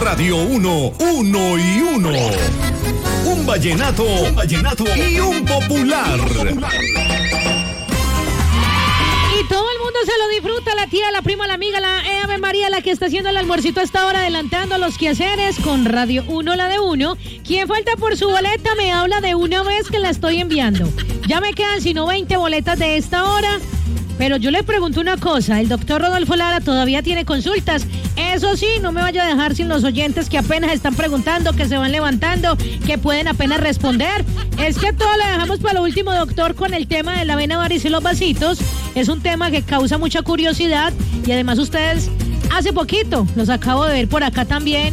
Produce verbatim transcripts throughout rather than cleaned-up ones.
Radio Uno, uno y uno. Un vallenato, un vallenato y un popular. Y todo el mundo se lo disfruta, la tía, la prima, la amiga, la eh, Ave María, la que está haciendo el almuercito a esta hora, adelantando los quehaceres con Radio Uno, la de uno. Quien falta por su boleta me habla de una vez que la estoy enviando. Ya me quedan sino veinte boletas de esta hora. Pero yo le pregunto una cosa, el doctor Rodolfo Lara todavía tiene consultas. Eso sí, no me vaya a dejar sin los oyentes que apenas están preguntando, que se van levantando, que pueden apenas responder. Es que todo lo dejamos para lo último, doctor, con el tema de la vena varice y los vasitos. Es un tema que causa mucha curiosidad y además ustedes hace poquito los acabo de ver por acá también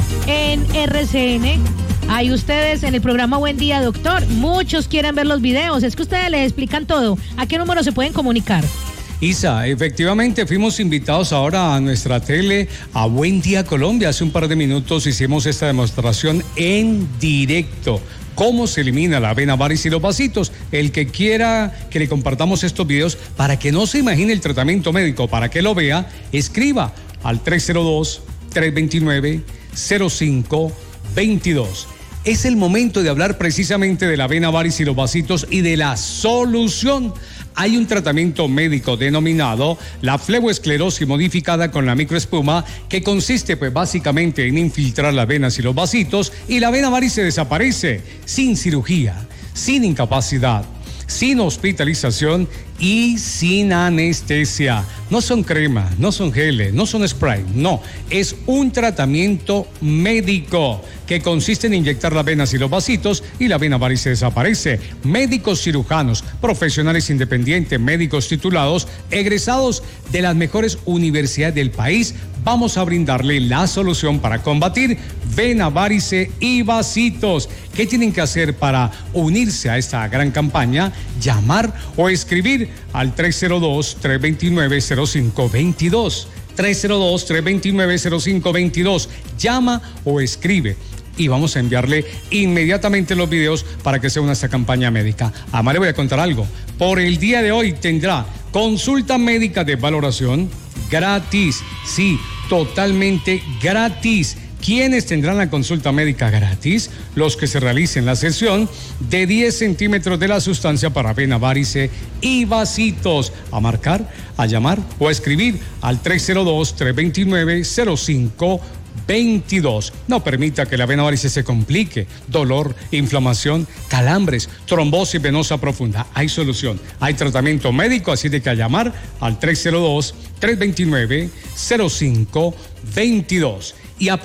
en R C N. Ahí ustedes en el programa Buen Día, Doctor. Muchos quieren ver los videos. Es que ustedes les explican todo. ¿A qué número se pueden comunicar? Isa, efectivamente fuimos invitados ahora a nuestra tele, a Buen Día Colombia. Hace un par de minutos hicimos esta demostración en directo. Cómo se elimina la vena varice y los vasitos. El que quiera que le compartamos estos videos, para que no se imagine el tratamiento médico, para que lo vea, escriba al tres cero dos, tres dos nueve, cero cinco dos dos. Es el momento de hablar precisamente de la vena varice y los vasitos y de la solución. Hay un tratamiento médico denominado la fleboesclerosis modificada con la microespuma, que consiste pues básicamente en infiltrar las venas y los vasitos, y la vena varice desaparece sin cirugía, sin incapacidad, sin hospitalización y sin anestesia. No son cremas, no son geles, no son spray, no. Es un tratamiento médico que consiste en inyectar las venas y los vasitos y la vena varice desaparece. Médicos cirujanos, profesionales independientes, médicos titulados, egresados de las mejores universidades del país, vamos a brindarle la solución para combatir vena varice y vasitos. ¿Qué tienen que hacer para unirse a esta gran campaña? Llamar o escribir al tres cero dos, tres dos nueve, cero cinco dos dos. tres cero dos, tres dos nueve, cero cinco dos dos. Llama o escribe y vamos a enviarle inmediatamente los videos para que se una a esta campaña médica. Además, le voy a contar algo. Por el día de hoy tendrá consulta médica de valoración gratis. Sí, totalmente gratis. ¿Quiénes tendrán la consulta médica gratis? Los que se realicen la sesión de diez centímetros de la sustancia para vena varice y vasitos. A marcar, a llamar o a escribir al tres cero dos, tres dos nueve, cero cinco dos dos. No permita que la vena varice se complique. Dolor, inflamación, calambres, trombosis venosa profunda. Hay solución, hay tratamiento médico, así de que a llamar al tres cero dos, tres dos nueve, cero cinco dos dos. Y a